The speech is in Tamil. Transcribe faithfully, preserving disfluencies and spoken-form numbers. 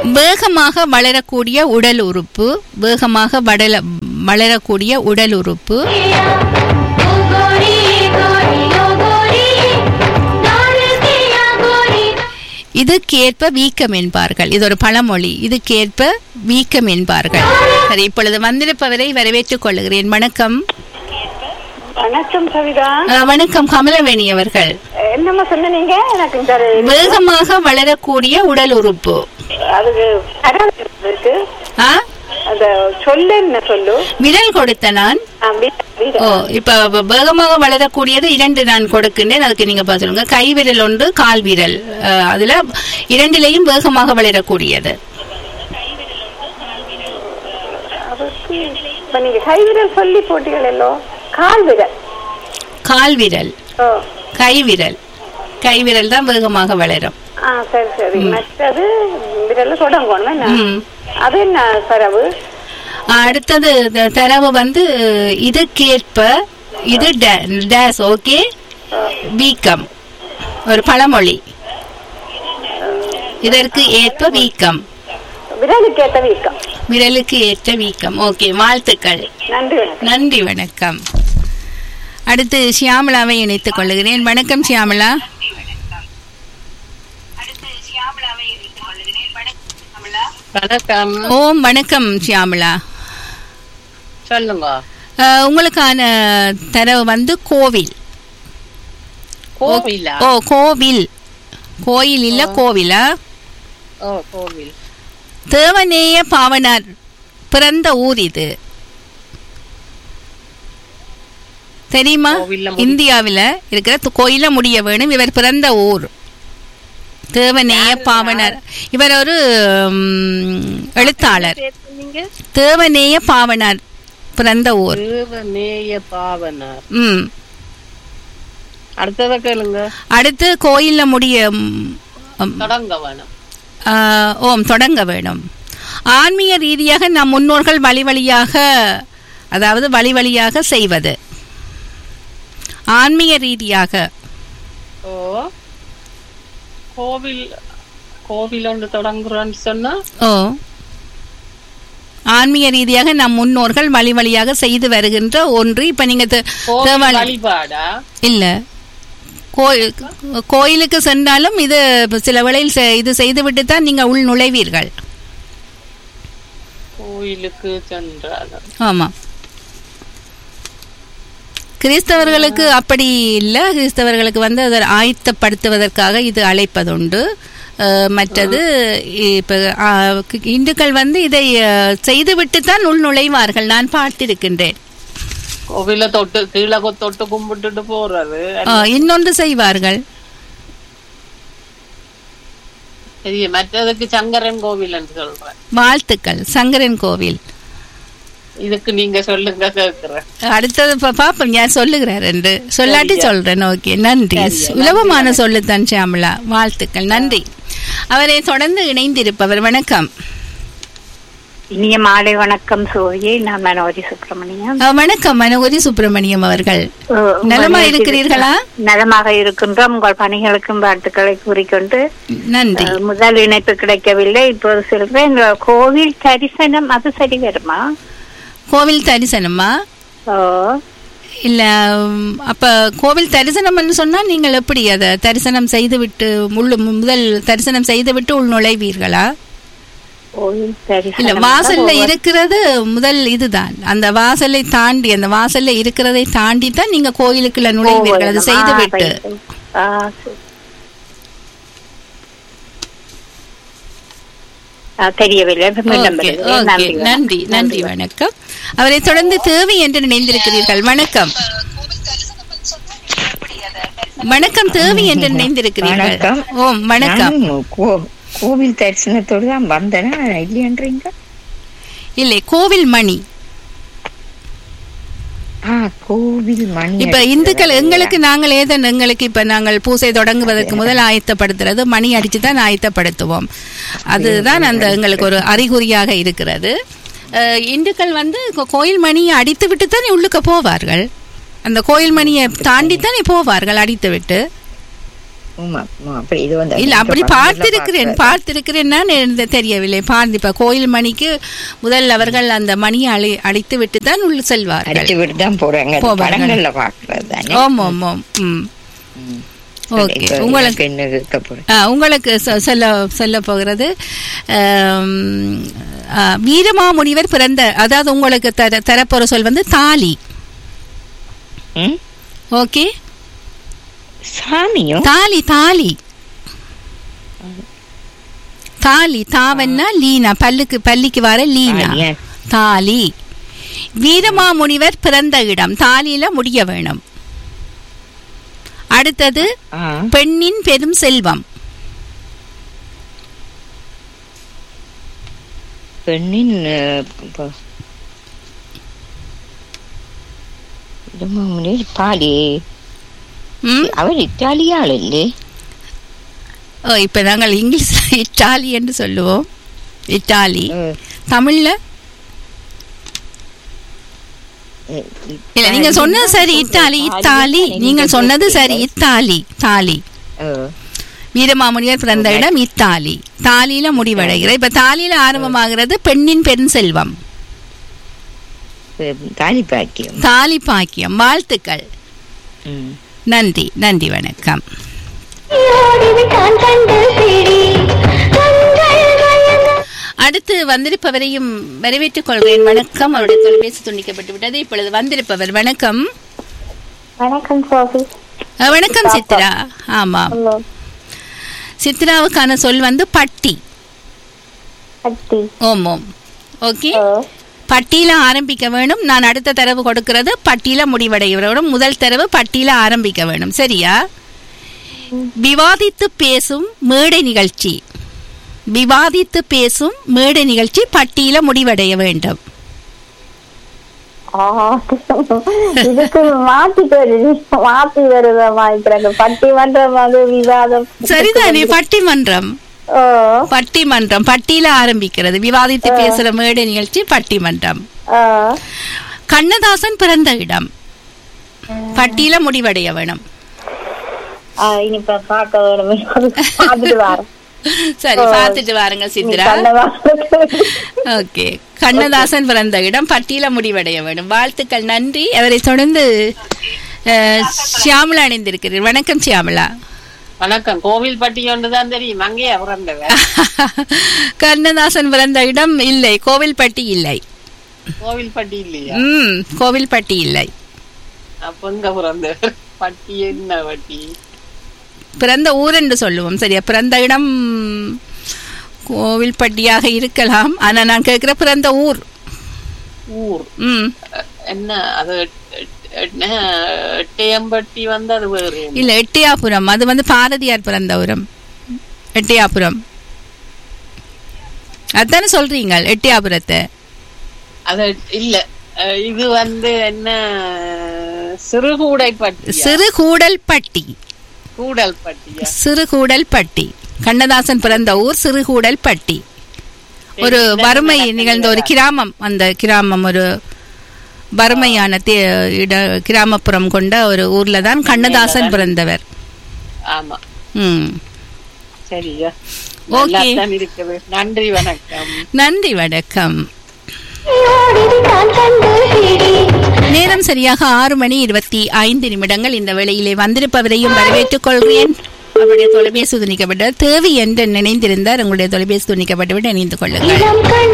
வேகமாக வளரக்கூடிய உடல் உறுப்பு. வேகமாக வளர வளரக்கூடிய உடல் உறுப்பு. இதுக்கேற்ப வீக்கம் என்பார்கள். இது ஒரு பழமொழி. இதுக்கேற்ப வீக்கம் என்பார்கள். சரி, இப்பொழுது வந்திருப்பவரை வரவேற்றுக் கொள்கிறேன். வணக்கம். வணக்கம் கவிதா. வணக்கம் கமலவேணி அவர்கள். என்னம்மா சொன்னீங்க? எனக்கு வேகமாக வளரக்கூடிய உடல் உறுப்பு. அதுக்கு இருக்கு. அத சொல்ல என்ன சொல்லு? விரல் கொடுத்த நான். ஓ, இப்ப வேகமாக வளரக்கூடியது இரண்டு நான் கொடுக்கின்றேன். அதுக்கு நீங்க பாத்துருங்க. கை விரல் ஒன்று, கால் விரல். அதுல இரண்டிலையும் வேகமாக வளரக்கூடியது. நீங்க கை விரல் சொல்லி போட்டீங்களோ? கால் விரல். கால் விரல், கை விரல். கை விரல் தான் வேகமாக வளரும். சரி சரி. மற்றது விரல் தொடங்கணும். அது என்ன தரவு? அடுத்தது தரவு வந்து இதுக்கேற்ப இது டேஸ். ஓகே, வீக்கம் ஒரு பழமொழி. இதற்கு ஏற்ப வீக்கம். விரலுக்கு ஏற்ற வீக்கம். விரலுக்கு ஏற்ற வீக்கம். ஓகே, வாழ்த்துக்கள். நன்றி. நன்றி, வணக்கம். அடுத்து ஷியாமலாவை இணைத்துக் கொள்கிறேன். வணக்கம் ஷியாமலா. வணக்கம். ஓம் வணக்கம் ஷியாமலா. சொல்லுங்க. உங்களுக்கான தரவு வந்து கோவில். கோவிலா? ஓ, கோவில். கோயில் இல்ல, கோவிலா? ஓ, கோவில். தேவநேய பாவனார் பிறந்த ஊர் இது தெரியுமா? இந்தியாவில இருக்கிற கோயில முடிய வேணும். இவர் பிறந்த ஊர் தேவநேய பாவனார். இவர் ஒரு எழுத்தாளர். தேவநேய பாவனார் பிறந்த ஊர். தேவநேய பாவனார். ம் அடுத்தத கேளுங்க. அடுத்து கோயில்ல முடிய தொடங்க வேணும். ஓம் தொடங்க வேணும். ஆன்மீக ரீதியாக நம் முன்னோர்கள் வழி வழியாக, அதாவது வழி வழியாக செய்வது. ஆன்மீக ரீதியாக. ஓ, கோவில். கோவில் ஒன்று தொடங்குறோன்னு சொன்னா, ஓ, ஆன்மீக ரீதியாக நம் முன்னோர்கள் வழி வழியாக செய்து வருகின்ற ஒன்று. இப்ப நீங்க வழிபாடா இல்ல, கோயிலுக்கு சென்றாலும் இது சில வேளையில் இது செய்துவிட்டு தான் நீங்க உள் நுழைவீர்கள். கோயிலுக்கு சென்றாலும். ஆமா, கிறிஸ்தவர்களுக்கு அப்படி இல்லை. கிறிஸ்தவர்களுக்கு வந்து அதை ஆயத்தப்படுத்துவதற்காக இது அழைப்பதுண்டு. மற்றது இப்ப இந்துக்கள் வந்து இதை செய்துவிட்டு தான் உள் நுழைவார்கள். நான் பார்த்திருக்கின்றேன். கோவில தொட்டு கீழே தொட்டு கும்பிட்டுட்டு போறது. இன்னொன்று செய்வார்கள். மற்றதுக்கு சங்கரன் கோவில் என்று சொல்றேன். வாழ்த்துக்கள். சங்கரன் கோவில். இதுக்கு நீங்க சொல்லுங்க, கேட்கிறேன். அடுத்தது பாப்போம் யார் சொல்லுகிறார் என்று. சொல்லாட்டி சொல்றேன். ஓகே, நன்றி. சுலபமான சொல்லுத்தான் ஷியாமலா. வாழ்த்துக்கள், நன்றி. அவரை தொடர்ந்து இணைந்திருப்பவர். வணக்கம். இனிய மாலை வணக்கம் சோழியே. நான் மனோஜி சுப்பிரமணியம். வணக்கம் மனோஜி சுப்பிரமணியம் அவர்கள். நலமா இருக்கிறீர்களா? நலமாக இருக்கின்றோம். உங்கள் பணிகளுக்கும் வாழ்த்துக்களை கூறிக்கொண்டு நன்றி. முதல் இணைப்பு கிடைக்கவில்லை, இப்போது சொல்றேன். கோவில் தரிசனம் அது சரி வருமா? கோவில் தரிசனமா? ஓ இல்ல, அப்ப கோவில் தரிசனம் சொன்னா நீங்கள் எப்படி அதை தரிசனம் செய்துவிட்டு உள்ள முதல் தரிசனம் செய்துவிட்டு உள் நுழைவீர்களா? இல்ல, வாசல்ல இருக்கிறது முதல் இதுதான். அந்த வாசலை தாண்டி, அந்த வாசல்ல இருக்கிறதை தாண்டி தான் நீங்க கோயிலுக்குள்ள நுழைவீர்கள். அதை செய்துவிட்டு. தெரியவில்லை. நன்றி, நன்றி, வணக்கம். அவரை தொடர்ந்து தேவி என்று நினைந்திருக்கிறீர்கள். வணக்கம். வணக்கம், தேவி என்று நினைந்திருக்கிறீர்கள். ஓம் வணக்கம். கோவில் தரிசனத்தோடு தான் வந்தேன் இல்லையன்றீங்க? இல்லை, கோவில் மணி. இப்ப இந்துக்கள் எங்களுக்கு நாங்கள் ஏதன் எங்களுக்கு இப்ப நாங்கள் பூசை தொடங்குவதற்கு முதல் ஆயத்தப்படுத்துறது மணி அடிச்சுதான் ஆயத்தப்படுத்துவோம். அதுதான் அந்த எங்களுக்கு ஒரு அறிகுறியாக இருக்கிறது. இந்துக்கள் வந்து கோயில் மணியை அடித்து விட்டு தான் உள்ளுக்க போவார்கள். அந்த கோயில் மணியை தாண்டித்தான் போவார்கள் அடித்து விட்டு. ஆமா, ஆமா, அப்படி இது வந்து இல்ல அப்படி பார்த்திருக்கிறேன் பார்த்திருக்கிறேன் நான் எனக்கு தெரியவில்லை. பார்த்து இப்ப கோயில் மணிக்கு முதல் அவர்கள் அந்த மணியை அழி அடித்து விட்டு தான் உள்ள செல்வார்கள். அடித்து விட்டு தான் போறாங்க. படங்கள்ல பாக்குறது தானே. ஆமா ஆமா. ம் ஓகே. உங்களுக்கு என்ன கேட்க போறேன்? உங்களுக்கு சொல்ல சொல்ல போகிறது வீரமாமுனிவர் பிறந்த, அதாவது உங்களுக்கு தர தரப்போற சொல் வந்து தாலி. ஓகே. சாமியோ? தாலி தாலி தாலி தாவன்னா லீனா, பல்லுக்கு பள்ளிக்கு வர லீனா தாலி. வீரமாமுனிவர் பிறந்த இடம் தாலியில முடிய வேணும். அடுத்தது பெண்ணின் பெரும் செல்வம். பெண்ணின் பாலி. அவர் இத்தாலியாள் இல்லை. ஓ, இப்ப நாங்கள் இங்கிலீஷ்ல இத்தாலி என்று சொல்லுவோம். இத்தாலி. தமிழ்ல இல்ல, நீங்க சொன்னது சரி. இத்தாலி இத்தாலி நீங்க சொன்னது சரி. இத்தாலி தாலி. வீரமாமுனிவர் பிறந்த இடம் இத்தாலி. தாலியில முடிவடைகிற. இப்ப தாலியில ஆரம்பமாகிறது பெண்ணின் பெரும் செல்வம். தாலி பாக்கியம். தாலி பாக்கியம். வாழ்த்துக்கள். நன்றி நன்றி வணக்கம். அடுத்து வந்திருப்பவரையும் வரவேற்றுக் கொள்கிறேன். வணக்கம். அவருடைய தொலைபேசி துண்டிக்கப்பட்டு விட்டது. இப்பொழுது வந்திருப்பவர் வணக்கம். வணக்கம் சோபி. வணக்கம் சித்ரா. ஆமா, சித்ராவுக்கான சொல் வந்து பட்டி. பட்டி. ஓமோம். ஓகே. பட்டியில ஆரம்பிக்க வேணும். நான் அடுத்த தரவு கொடுக்கிறது பட்டியில முடிவடைய வேணும். முதல் தரவு பட்டியில ஆரம்பிக்க வேணும். சரியா? விவாதித்து பேசும் மேடை நிகழ்ச்சி. விவாதித்து பேசும் மேடை நிகழ்ச்சி பட்டியில முடிவடைய வேண்டும். இதுக்கு மாத்தி மாத்தி வருது. பட்டிமன்றம் அது விவாதம். சரிதானே? பட்டிமன்றம். பட்டிமன்றம் பட்டியில ஆரம்பிக்கிறது. விவாதித்து பேசுற மேடை நிகழ்ச்சி பட்டிமன்றம். கண்ணதாசன் பிறந்த இடம் பட்டியில முடிவடைய வேணும். சரி, பார்த்துட்டு வாருங்க சித்ரா. ஓகே. கண்ணதாசன் பிறந்த இடம் பட்டியல முடிவடைய வேண்டும். வாழ்த்துக்கள். நன்றி. அவரை தொடர்ந்து சியாமலா அணிந்திருக்கிறீர். வணக்கம் சியாமலா. வணக்கம். கோவில் பட்டி ஒன்றுதான் தெரியும். அங்கேயே பிறந்தவர். கண்ணதாசன் பிறந்த இடம் இல்லை. கோவில்பட்டி இல்லை. கோவில்பட்டி இல்லையா? ம், கோவில்பட்டி இல்லை. அப்ப எங்க பிறந்தவர்? பட்டி என்ன பட்டி? பிறந்த ஊர் என்று சொல்லுவோம். சரியா? பிறந்த இடம் கோவில்பட்டியாக இருக்கலாம். ஆனா நான் கேட்கிற பிறந்த ஊர். ஊர் ம் என்ன? அது எட்டயம்பட்டி வந்து அது வேறு இல்ல. எட்டயாபுரம். அது வந்து பாரதியார் பிறந்த ஊரம். எட்டயாபுரம். அதானே சொல்றீங்க? எட்டயாபுரத்தை அது இல்ல. இது வந்து என்ன? சிறுகூடைப்பட்டி. சிறுகூடல்பட்டி. சிறுகூடல்பட்டி. கண்ணதாசன் பிறந்த ஊர் சிறுகூடல்பட்டி. ஒரு வறுமை நிகழ்ந்த ஒரு கிராமம். அந்த கிராமம் ஒரு வறுமையான கிராமப்புறம் கொண்ட ஒரு ஊர்ல தான் கண்ணதாசன் பிறந்தவர். ஆமா. ம், சரியா? ஓகே. நன்றி வணக்கம். நன்றி வணக்கம். நேரம் சரியாக ஆறு மணி இருபத்தி ஐந்து நிமிடங்கள். இந்த வேளையிலே வந்திருப்பவரையும் வரவேற்றுக் கொள்கிறேன். அவருடைய தொலைபேசி துணிக்கப்பட்ட தேவி என்று நினைந்திருந்தார். உங்களுடைய தொலைபேசி துணிக்கப்பட்டு விட்டு இணைந்து கொள்ளுங்கள்.